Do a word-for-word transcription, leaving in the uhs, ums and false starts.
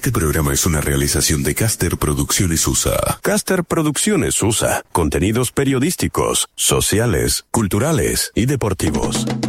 Este programa es una realización de Caster Producciones U S A. Caster Producciones U S A. Contenidos periodísticos, sociales, culturales y deportivos.